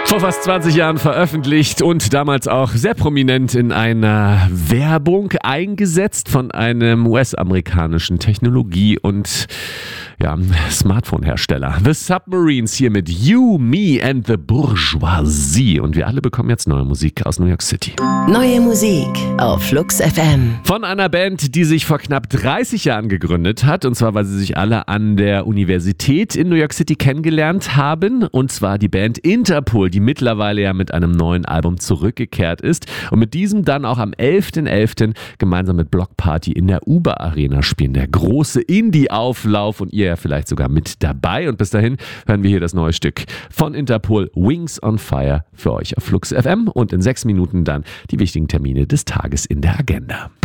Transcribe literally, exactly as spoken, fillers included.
Vor fast zwanzig Jahren veröffentlicht und damals auch sehr prominent in einer Werbung eingesetzt von einem U S-amerikanischen Technologie- und ja, Smartphone-Hersteller. The Submarines hier mit You, Me and the Bourgeoisie. Und wir alle bekommen jetzt neue Musik aus New York City. Neue Musik auf Flux F M. Von einer Band, die sich vor knapp dreißig Jahren gegründet hat. Und zwar, weil sie sich alle an der Universität in New York City kennengelernt haben. Und zwar die Band Interpol, die mittlerweile ja mit einem neuen Album zurückgekehrt ist. Und mit diesem dann auch am elften elften gemeinsam mit Block Party in der Uber Arena spielen. Der große Indie-Auflauf und ihr ja vielleicht sogar mit dabei. Und bis dahin hören wir hier das neue Stück von Interpol, Wings on Fire, für euch auf Flux F M und in sechs Minuten dann die wichtigen Termine des Tages in der Agenda.